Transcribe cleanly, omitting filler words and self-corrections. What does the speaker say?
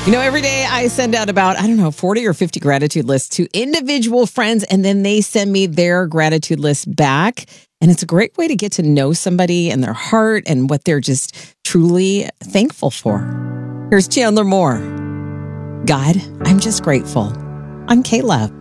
Every day I send out about, 40 or 50 gratitude lists to individual friends, and then they send me their gratitude list back. And it's a great way to get to know somebody and their heart and what they're just truly thankful for. Here's Chandler Moore. God, I'm just grateful. I'm Kayla.